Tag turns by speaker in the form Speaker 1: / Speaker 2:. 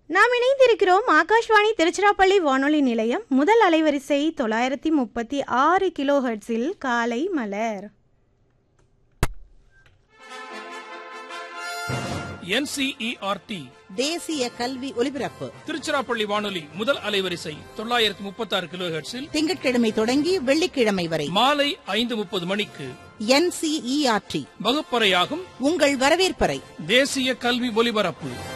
Speaker 1: நாம் இணைந்திருக்கிறோம் ஆகாஷ்வாணி திருச்சிராப்பள்ளி வானொலி நிலையம் முதல் அலைவரிசை 936 கிலோ ஹெர்ட்ஸில் காலை மலர்.
Speaker 2: NCERT
Speaker 3: தேசிய கல்வி ஒலிபரப்பு
Speaker 2: திருச்சிராப்பள்ளி வானொலி முதல் அலைவரிசை 936 கிலோ ஹெர்ட்ஸில்
Speaker 3: திங்கட்கிழமை தொடங்கி வெள்ளிக்கிழமை வரை
Speaker 2: மாலை 5:30 மணிக்கு
Speaker 3: NCERT
Speaker 2: வகுப்பறையாகும்
Speaker 3: உங்கள் வரவேற்பறை
Speaker 2: தேசிய கல்வி ஒலிபரப்பு.